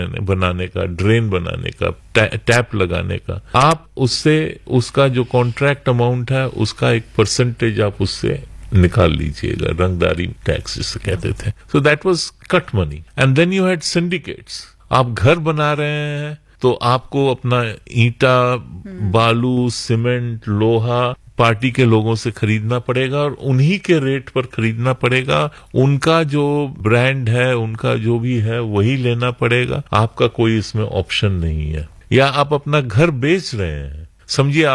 बनाने का, ड्रेन बनाने का, टैप लगाने का, आप उससे उसका जो कॉन्ट्रैक्ट अमाउंट है उसका एक परसेंटेज आप उससे निकाल लीजिएगा, रंगदारी टैक्स जिसे कहते थे. So that was cut money. And then you had syndicates. आप घर बना रहे हैं तो आपको अपना ईंटा, बालू, सीमेंट, लोहा पार्टी के लोगों से खरीदना पड़ेगा और उन्हीं के रेट पर खरीदना पड़ेगा. उनका जो ब्रांड है, उनका जो भी है वही लेना पड़ेगा. आपका कोई इसमें ऑप्शन नहीं है. या आप अपना घर बेच रहे हैं, समझिए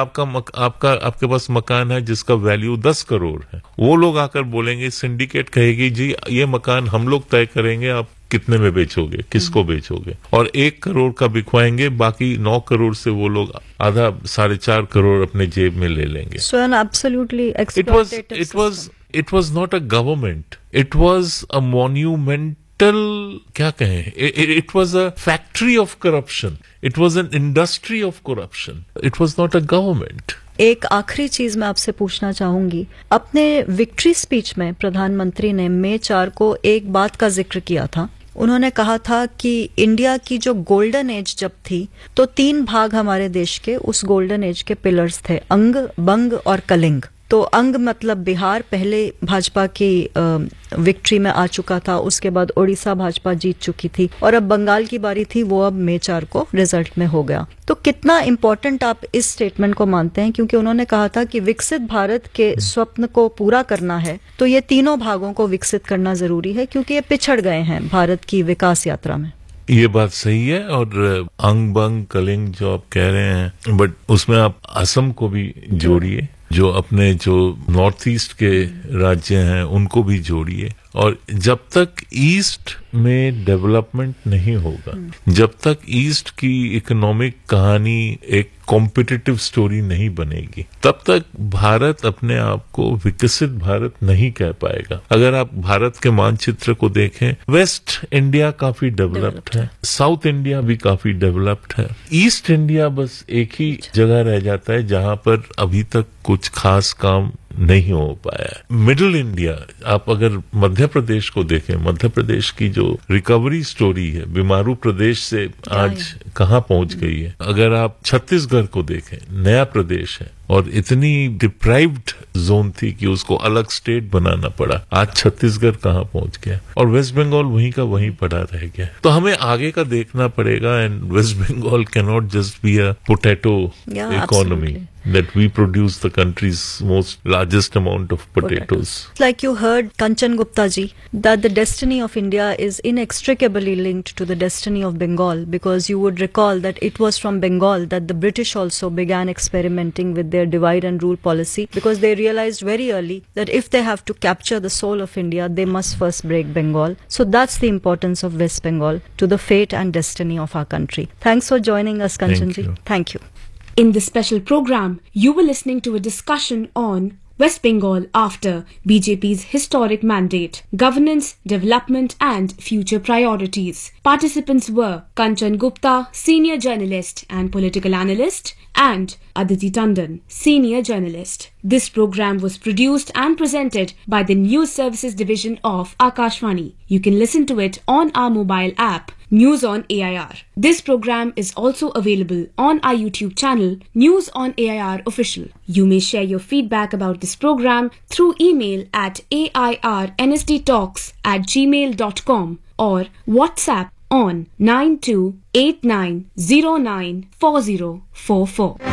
आपके पास मकान है जिसका वैल्यू 10 करोड़ है. वो लोग आकर बोलेंगे, सिंडिकेट कहेगी जी ये मकान हम लोग तय करेंगे, आप कितने में बेचोगे, किसको बेचोगे, और 1 करोड़ का बिकवाएंगे, बाकी 9 करोड़ से वो लोग आधा 4.5 करोड़ अपने जेब में ले लेंगे. So an absolutely exploitative system. It was not a government. It was a monumental, क्या कहें, it was a factory of corruption. It was an industry of corruption. It was not a government. एक आखिरी चीज मैं आपसे पूछना चाहूंगी. अपने विक्ट्री स्पीच में प्रधानमंत्री ने मई 4 को एक बात का जिक्र किया था. उन्होंने कहा था कि इंडिया की जो गोल्डन एज जब थी तो 3 भाग हमारे देश के उस गोल्डन एज के पिलर्स थे, अंग, बंग और कलिंग. तो अंग मतलब बिहार पहले भाजपा की विक्ट्री में आ चुका था, उसके बाद ओडिशा भाजपा जीत चुकी थी और अब बंगाल की बारी थी, वो अब मई 4 को रिजल्ट में हो गया. तो कितना इम्पोर्टेंट आप इस स्टेटमेंट को मानते हैं, क्योंकि उन्होंने कहा था कि विकसित भारत के स्वप्न को पूरा करना है तो ये तीनों भागों को विकसित करना जरूरी है, क्योंकि ये पिछड़ गए हैं भारत की विकास यात्रा में. ये बात सही है. और अंग, बंग, कलिंग जो आप कह रहे हैं, बट उसमें आप असम को भी जोड़िए, जो अपने जो नॉर्थ ईस्ट के राज्य हैं उनको भी जोड़िए. और जब तक ईस्ट में डेवलपमेंट नहीं होगा, जब तक ईस्ट की इकोनॉमिक कहानी एक कॉम्पिटिटिव स्टोरी नहीं बनेगी, तब तक भारत अपने आप को विकसित भारत नहीं कह पाएगा. अगर आप भारत के मानचित्र को देखें, वेस्ट इंडिया काफी डेवलप्ड है, साउथ इंडिया भी काफी डेवलप्ड है, ईस्ट इंडिया बस एक ही जगह रह जाता है जहां पर अभी तक कुछ खास काम नहीं हो पाया. मिडिल इंडिया, आप अगर मध्य प्रदेश को देखें, मध्य प्रदेश की जो रिकवरी स्टोरी है बीमारू प्रदेश से आज कहाँ पहुंच गई है. अगर आप छत्तीसगढ़ को देखें, नया प्रदेश है और इतनी डिप्राइव्ड जोन थी कि उसको अलग स्टेट बनाना पड़ा. आज छत्तीसगढ़ कहाँ पहुंच गया और वेस्ट बंगाल वहीं का वहीं पड़ा रह गया. तो हमें आगे का देखना पड़ेगा. And waste Bengal can not just be a potato economy that we produce the country's largest amount of potatoes. Like you heard Kanchan Gupta ji, that the destiny of India is inextricably linked to the destiny of Bengal, because you would recall that it was from Bengal that the British also began experimenting with their divide and rule policy, because they realized very early that if they have to capture the soul of India, they must first break Bengal. So that's the importance of West Bengal to the fate and destiny of our country. Thanks for joining us, Kanchan ji. Thank you. In this special program, you were listening to a discussion on West Bengal after BJP's historic mandate, governance, development and future priorities. Participants were Kanchan Gupta, senior journalist and political analyst, and Aditi Tandon, senior journalist. This program was produced and presented by the News Services Division of Akashvani. You can listen to it on our mobile app, News on AIR. This program is also available on our YouTube channel, News on AIR Official. You may share your feedback about this program through email at airnsdtalks@gmail.com or WhatsApp on 9289094044.